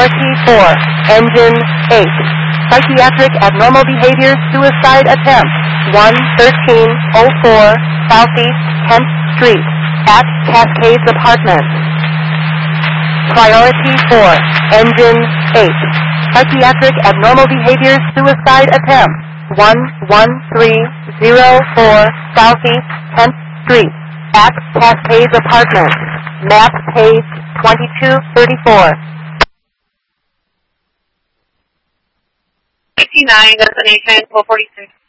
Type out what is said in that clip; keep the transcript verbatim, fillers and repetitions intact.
Priority four, Engine eight. Psychiatric abnormal behavior suicide attempt. one thirteen oh four Southeast tenth Street at Cascades Apartments. Priority four, Engine eight. Psychiatric abnormal behavior suicide attempt. one one three oh four Southeast tenth Street at Cascades Apartments. Map page twenty-two thirty-four. fifty-nine, destination four forty-six.